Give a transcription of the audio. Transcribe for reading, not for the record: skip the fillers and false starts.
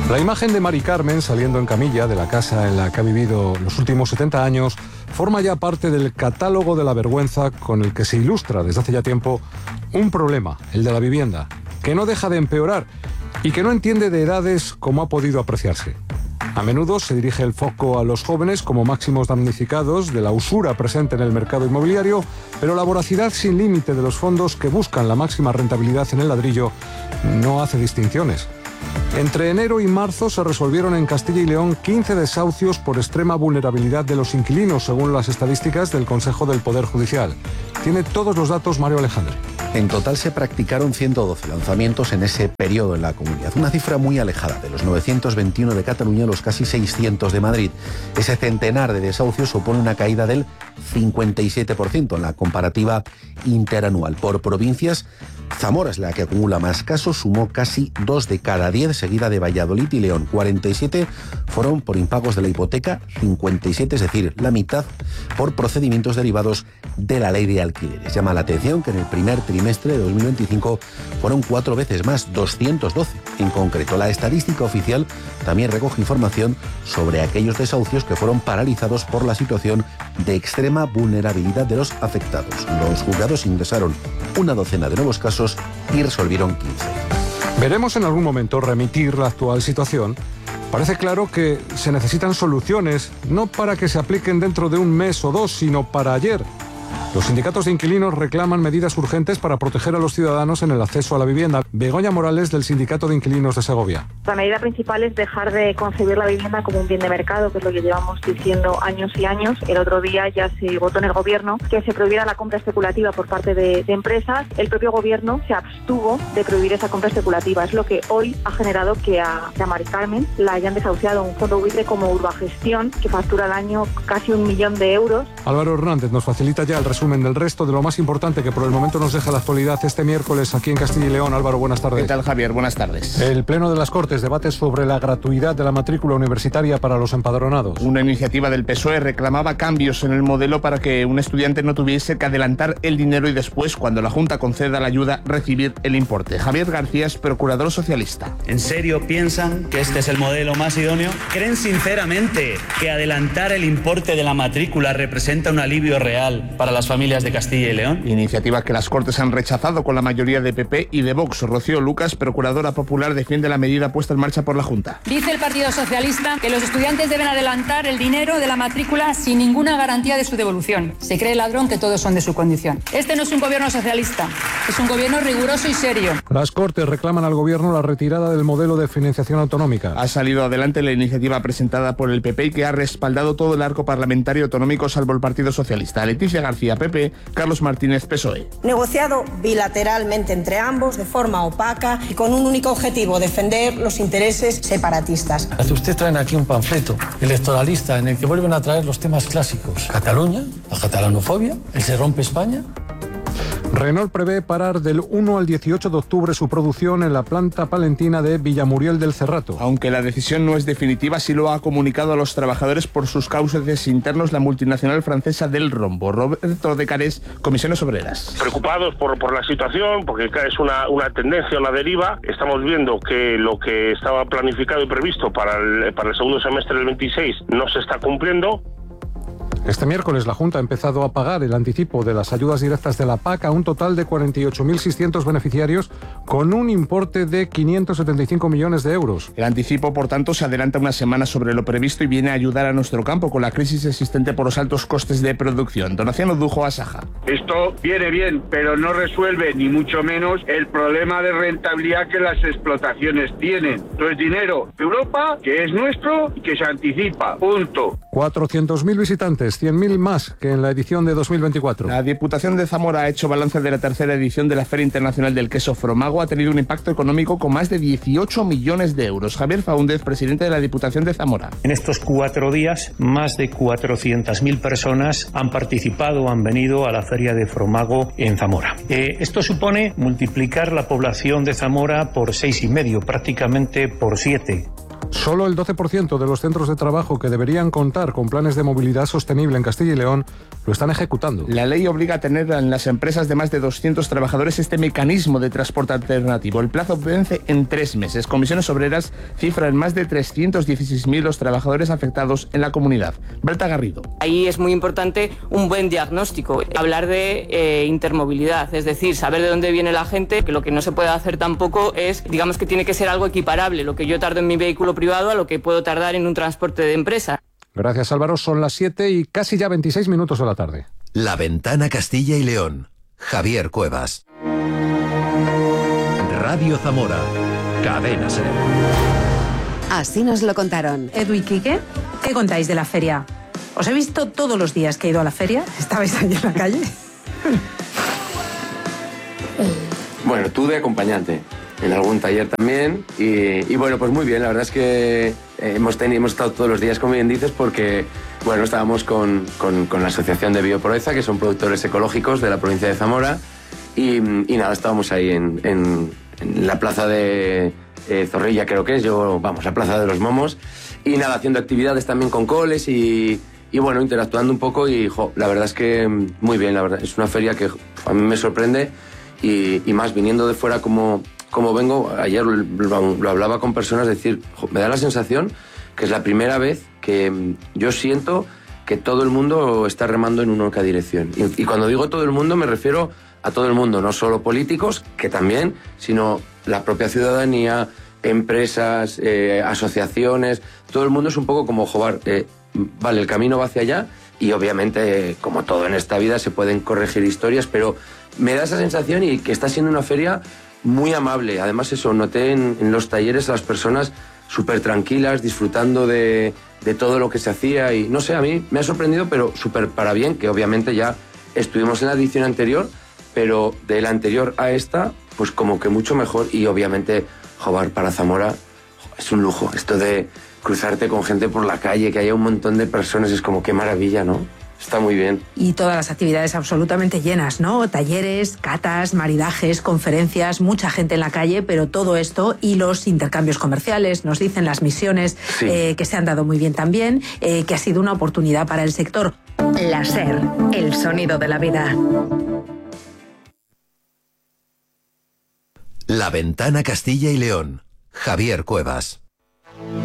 La imagen de Mari Carmen saliendo en camilla de la casa en la que ha vivido los últimos 70 años forma ya parte del catálogo de la vergüenza con el que se ilustra desde hace ya tiempo un problema, el de la vivienda, que no deja de empeorar y que no entiende de edades como ha podido apreciarse. A menudo se dirige el foco a los jóvenes como máximos damnificados de la usura presente en el mercado inmobiliario, pero la voracidad sin límite de los fondos que buscan la máxima rentabilidad en el ladrillo no hace distinciones. Entre enero y marzo se resolvieron en Castilla y León 15 desahucios por extrema vulnerabilidad de los inquilinos, según las estadísticas del Consejo del Poder Judicial. Tiene todos los datos Mario Alejandre. En total se practicaron 112 lanzamientos en ese periodo en la comunidad, una cifra muy alejada de los 921 de Cataluña y los casi 600 de Madrid. Ese centenar de desahucios supone una caída del 57% en la comparativa interanual. Por provincias, Zamora es la que acumula más casos, sumó casi 2 de cada 10, seguida de Valladolid y León. 47 fueron por impagos de la hipoteca, 57, es decir, la mitad, por procedimientos derivados de la ley de alquileres. Llama la atención que en el primer trimestre de 2025 fueron 4 veces más, 212 en concreto. La estadística oficial también recoge información sobre aquellos desahucios que fueron paralizados por la situación de extrema vulnerabilidad de los afectados. Los juzgados ingresaron una docena de nuevos casos y resolvieron 15. Veremos en algún momento remitir la actual situación. Parece claro que se necesitan soluciones, no para que se apliquen dentro de un mes o dos, sino para ayer. Los sindicatos de inquilinos reclaman medidas urgentes para proteger a los ciudadanos en el acceso a la vivienda. Begoña Morales, del Sindicato de Inquilinos de Segovia. La medida principal es dejar de concebir la vivienda como un bien de mercado, que es lo que llevamos diciendo años y años. El otro día ya se votó en el Gobierno que se prohibiera la compra especulativa por parte de empresas. El propio Gobierno se abstuvo de prohibir esa compra especulativa. Es lo que hoy ha generado que a Mari Carmen la hayan desahuciado un fondo buitre como Urbagestión, que factura al año casi 1 millón de euros. Álvaro Hernández nos facilita ya el resumen del resto de lo más importante que por el momento nos deja la actualidad este miércoles aquí en Castilla y León. Álvaro, buenas tardes. ¿Qué tal, Javier? Buenas tardes. El Pleno de las Cortes debate sobre la gratuidad de la matrícula universitaria para los empadronados. Una iniciativa del PSOE reclamaba cambios en el modelo para que un estudiante no tuviese que adelantar el dinero y después, cuando la Junta conceda la ayuda, recibir el importe. Javier García es procurador socialista. ¿En serio piensan que este es el modelo más idóneo? ¿Creen sinceramente que adelantar el importe de la matrícula representa un alivio real para las familias de Castilla y León? Iniciativa que las Cortes han rechazado con la mayoría de PP y de Vox. Rocío Lucas, procuradora popular, defiende la medida puesta en marcha por la Junta. Dice el Partido Socialista que los estudiantes deben adelantar el dinero de la matrícula sin ninguna garantía de su devolución. Se cree el ladrón que todos son de su condición. Este no es un gobierno socialista, es un gobierno riguroso y serio. Las Cortes reclaman al Gobierno la retirada del modelo de financiación autonómica. Ha salido adelante la iniciativa presentada por el PP y que ha respaldado todo el arco parlamentario autonómico salvo el Partido Socialista. Leticia García, PP, Carlos Martínez, PSOE. Negociado bilateralmente entre ambos de forma opaca y con un único objetivo: defender los intereses separatistas. Ustedes traen aquí un panfleto electoralista en el que vuelven a traer los temas clásicos: Cataluña, la catalanofobia, el se rompe España. Renault prevé parar del 1 al 18 de octubre su producción en la planta palentina de Villamuriel del Cerrato. Aunque la decisión no es definitiva, sí lo ha comunicado a los trabajadores por sus cauces internos la multinacional francesa del rombo. Roberto de Carés, Comisiones Obreras. Preocupados por la situación, porque es una tendencia, una deriva. Estamos viendo que lo que estaba planificado y previsto para el segundo semestre del 26 no se está cumpliendo. Este miércoles la Junta ha empezado a pagar el anticipo de las ayudas directas de la PAC a un total de 48.600 beneficiarios con un importe de 575 millones de euros. El anticipo, por tanto, se adelanta una semana sobre lo previsto y viene a ayudar a nuestro campo con la crisis existente por los altos costes de producción. Donaciano Dujo, Asaja. Esto viene bien, pero no resuelve ni mucho menos el problema de rentabilidad que las explotaciones tienen. Entonces, dinero de Europa, que es nuestro y que se anticipa. Punto. 400.000 visitantes, 100.000 más que en la edición de 2024. La Diputación de Zamora ha hecho balance de la tercera edición de la Feria Internacional del Queso Fromago. Ha tenido un impacto económico con más de 18 millones de euros. Javier Faúndez, presidente de la Diputación de Zamora. En estos 4 días, más de 400.000 personas han participado o han venido a la Feria de Fromago en Zamora. Esto supone multiplicar la población de Zamora por 6,5, prácticamente por 7. Solo el 12% de los centros de trabajo que deberían contar con planes de movilidad sostenible en Castilla y León lo están ejecutando. La ley obliga a tener en las empresas de más de 200 trabajadores este mecanismo de transporte alternativo. El plazo vence en 3 meses. Comisiones Obreras cifra en más de 316.000 los trabajadores afectados en la comunidad. Berta Garrido. Ahí es muy importante un buen diagnóstico. Hablar de intermovilidad, es decir, saber de dónde viene la gente, que lo que no se puede hacer tampoco es, digamos que tiene que ser algo equiparable, lo que yo tardo en mi vehículo privado a lo que puedo tardar en un transporte de empresa. Gracias, Álvaro. Son las 7 y casi ya 26 minutos de la tarde. La Ventana Castilla y León. Javier Cuevas. Radio Zamora. Cadena SER. Así nos lo contaron. Edu y Quique, ¿qué contáis de la feria? Os he visto todos los días que he ido a la feria. ¿Estabais ahí en la calle? Bueno, tú de acompañante, en algún taller también. Y bueno, pues muy bien, la verdad es que hemos estado todos los días, como bien dices, porque bueno, estábamos con la Asociación de Bioproeza, que son productores ecológicos de la provincia de Zamora. Y nada, estábamos ahí en la plaza de Zorrilla, creo que es, la plaza de los Momos. Y nada, haciendo actividades también con coles y bueno, interactuando un poco y la verdad es que muy bien, la verdad. Es una feria que a mí me sorprende y más viniendo de fuera como vengo. Ayer lo hablaba con personas, decir, me da la sensación que es la primera vez que yo siento que todo el mundo está remando en una única dirección. Y cuando digo todo el mundo me refiero a todo el mundo, no solo políticos, que también, sino la propia ciudadanía, empresas, asociaciones, todo el mundo es un poco como, vale, el camino va hacia allá y obviamente, como todo en esta vida, se pueden corregir historias, pero me da esa sensación y que está siendo una feria muy amable. Además, eso, noté en los talleres a las personas súper tranquilas, disfrutando de todo lo que se hacía y no sé, a mí me ha sorprendido, pero súper para bien, que obviamente ya estuvimos en la edición anterior, pero de la anterior a esta, pues como que mucho mejor y obviamente, para Zamora es un lujo. Esto de cruzarte con gente por la calle, que haya un montón de personas, es como qué maravilla, ¿no? Está muy bien. Y todas las actividades absolutamente llenas, ¿no? Talleres, catas, maridajes, conferencias, mucha gente en la calle, pero todo esto y los intercambios comerciales, nos dicen las misiones, sí, que se han dado muy bien también, que ha sido una oportunidad para el sector. La SER, el sonido de la vida. La Ventana Castilla y León. Javier Cuevas.